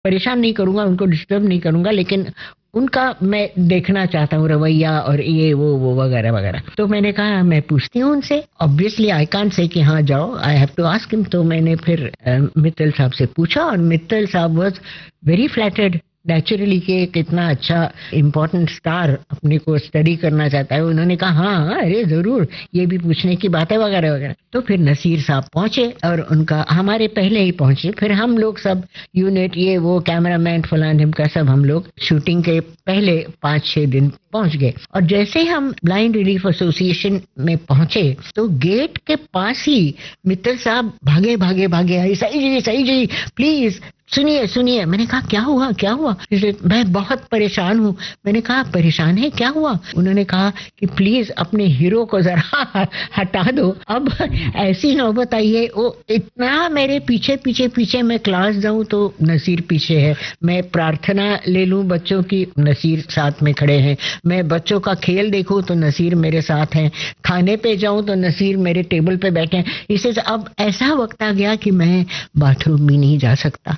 परेशान नहीं करूंगा, उनको डिस्टर्ब नहीं करूंगा, लेकिन उनका मैं देखना चाहता हूँ रवैया और ये वो वगैरह वगैरह। तो मैंने कहा मैं पूछती हूँ उनसे, ऑब्वियसली आई कांट से कि हाँ जाओ, I have to ask him. तो मैंने फिर मित्तल साहब से पूछा और मित्तल साहब वाज वेरी फ्लैटर्ड नेचुरली कि एक इतना अच्छा इम्पोर्टेंट स्टार अपने को स्टडी करना चाहता है। उन्होंने कहा हाँ अरे जरूर, ये भी पूछने की बात है वगैरह वगैरह। तो फिर नसीर साहब पहुंचे और उनका हमारे पहले ही पहुंचे, फिर हम लोग सब यूनिट ये वो कैमरामैन फलान ढिमका सब हम लोग शूटिंग के पहले 5-6 दिन पहुंच गए। और जैसे ही हम ब्लाइंड रिलीफ एसोसिएशन में पहुंचे तो गेट के पास ही मित्तल साहब भागे भागे भागे आई, सही जी प्लीज सुनिए सुनिए। मैंने कहा क्या हुआ क्या हुआ? मैं बहुत परेशान हूँ। मैंने कहा परेशान है, क्या हुआ? उन्होंने कहा कि प्लीज अपने हीरो को जरा हटा दो, अब ऐसी नौबत आई है। वो इतना मेरे पीछे पीछे पीछे, मैं क्लास जाऊं तो नसीर पीछे है, मैं प्रार्थना ले लूं बच्चों की, नसीर साथ में खड़े हैं, मैं बच्चों का खेल देखूं तो नसीर मेरे साथ हैं, खाने पे जाऊं तो नसीर मेरे टेबल पे बैठे हैं। इसे अब ऐसा वक्त आ गया कि मैं बाथरूम भी नहीं जा सकता।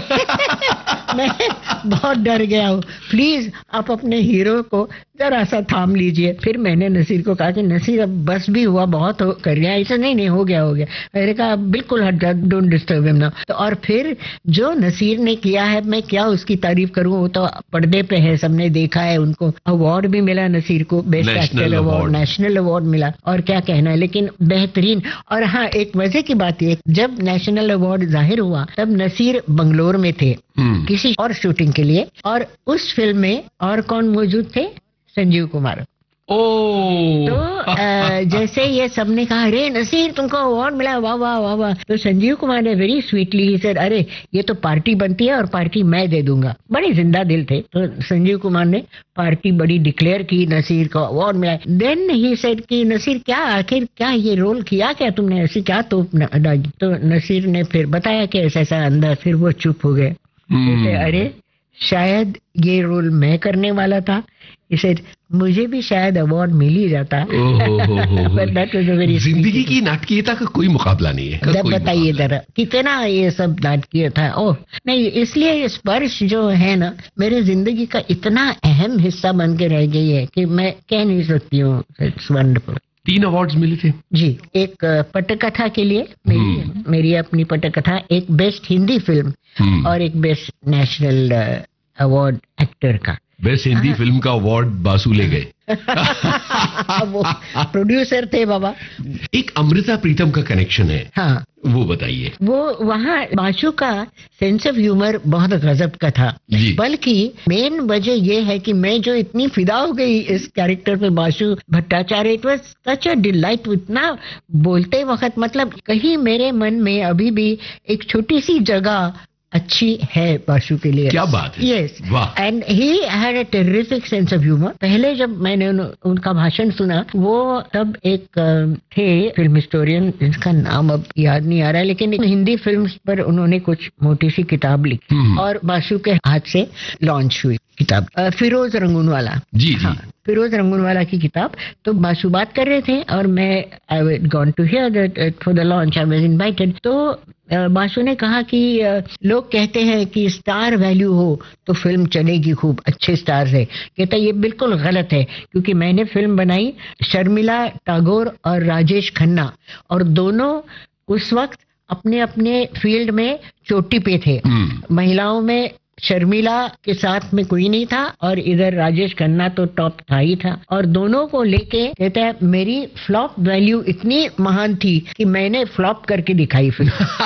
मैं बहुत डर गया हूँ, प्लीज आप अपने हीरो को जरा सा थाम लीजिए। फिर मैंने नसीर को कहा कि नसीर अब बस भी हुआ, बहुत कर गया। ऐसा नहीं हो गया। मैंने कहा बिल्कुल हट जा, डोंट डिस्टर्ब हिम नाउ। तो और फिर जो नसीर ने किया है, मैं क्या उसकी तारीफ करूं, वो तो पर्दे पे है, सबने देखा है। उनको अवार्ड भी मिला नसीर को, best actor award, national award मिला, और क्या कहना है, लेकिन बेहतरीन। और हाँ एक मजे की बात ये, जब नेशनल अवार्ड जाहिर हुआ तब नसीर बंगलोर में थे किसी और शूटिंग के लिए, और उस फिल्म में और कौन मौजूद थे? संजीव कुमार। ओ तो जैसे ये सबने कहा अरे नसीर तुमको अवार्ड मिला, वाह वाह वाह वाह, तो संजीव कुमार ने वेरी स्वीटली सर अरे ये तो पार्टी बनती है और पार्टी मैं दे दूंगा। बड़े जिंदा दिल थे। तो संजीव कुमार ने पार्टी बड़ी डिक्लेयर की, नसीर को अवार्ड मिला। देन ही सेड कि नसीर क्या आखिर क्या ये रोल किया, क्या तुमने ऐसी क्या तो डाली? तो नसीर ने फिर बताया कि ऐसा ऐसा अंदर। फिर वो चुप हो गए। अरे शायद ये रोल मैं करने वाला था, इसे मुझे भी शायद अवार्ड मिल ही जाता। जिंदगी की नाटकीयता का कोई मुकाबला नहीं है। बताइए जरा कितना ये सब नाटकीय था। ओह नहीं, इसलिए ये स्पर्श जो है ना मेरे जिंदगी का इतना अहम हिस्सा बन के रह गई है कि मैं कह नहीं सकती हूँ। It's wonderful. 3 अवार्ड्स मिले थे जी। एक पटकथा के लिए मेरी अपनी पटकथा, एक बेस्ट हिंदी फिल्म और एक बेस्ट नेशनल अवार्ड एक्टर का। बेस्ट हिंदी फिल्म का अवार्ड बासु ले गए। वो प्रोड्यूसर थे बाबा। एक अमृता प्रीतम का कनेक्शन है, हाँ वो बताइए। वो वहाँ बासु का सेंस ऑफ ह्यूमर बहुत गजब का था। बल्कि मेन वजह ये है कि मैं जो इतनी फिदा हो गई इस कैरेक्टर पे, Basu Bhattacharya, it was such a delight. इतना बोलते वक्त मतलब कहीं मेरे मन में अभी भी एक छोटी सी जगह अच्छी है बासु के लिए। क्या बात है। Yes, and he had a terrific sense of humour. पहले जब मैंने उनका भाषण सुना, वो तब एक थे फिल्म हिस्टोरियन जिसका नाम अब याद नहीं आ रहा है, लेकिन हिंदी फिल्म्स पर उन्होंने कुछ मोटी सी किताब लिखी और बासु के हाथ से लॉन्च हुई किताब, फिरोज रंगूनवाला। जी हाँ, फिरोज रंगूनवाला की किताब। तो बासु बात कर रहे थे और मैं I gone to here that for the launch I was invited. तो बासु ने कहा कि लोग कहते हैं कि स्टार वैल्यू हो तो फिल्म चलेगी खूब, अच्छे स्टार है। कहता ये बिल्कुल गलत है, क्योंकि मैंने फिल्म बनाई शर्मिला टैगोर और राजेश खन्ना, और दोनों उस वक्त अपने अपने फील्ड में चोटी पे थे। महिलाओं में शर्मिला के साथ में कोई नहीं था और इधर राजेश खन्ना तो टॉप था ही था। और दोनों को लेके कहता है मेरी फ्लॉप वैल्यू इतनी महान थी कि मैंने फ्लॉप करके दिखाई फिल्म।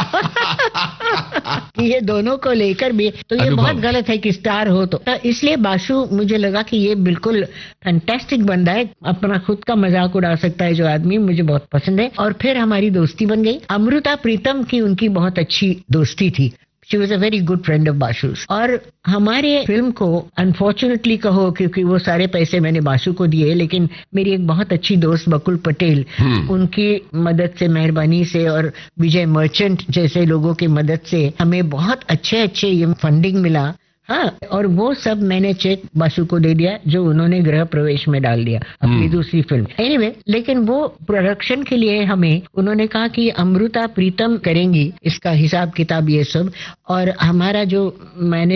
कि ये दोनों को लेकर भी तो ये बहुत गलत है कि स्टार हो। तो इसलिए बासु मुझे लगा कि ये बिल्कुल फैंटास्टिक बंदा है, अपना खुद का मजाक उड़ा सकता है जो आदमी, मुझे बहुत पसंद है। और फिर हमारी दोस्ती बन गई। अमृता प्रीतम की उनकी बहुत अच्छी दोस्ती थी। She was a very good friend of बासु's। और हमारे फिल्म को अनफॉर्चुनेटली कहो, क्योंकि वो सारे पैसे मैंने बासु को दिए, लेकिन मेरी एक बहुत अच्छी दोस्त बकुल पटेल, उनकी मदद से, मेहरबानी से, और विजय मर्चेंट जैसे लोगों की मदद से हमें बहुत अच्छे ये फंडिंग मिला। हाँ, और वो सब मैंने चेक बासु को दे दिया जो उन्होंने गृह प्रवेश में डाल दिया अपनी दूसरी फिल्म। एनीवे, लेकिन वो प्रोडक्शन के लिए हमें उन्होंने कहा कि अमृता प्रीतम करेंगी इसका हिसाब किताब ये सब, और हमारा जो मैंने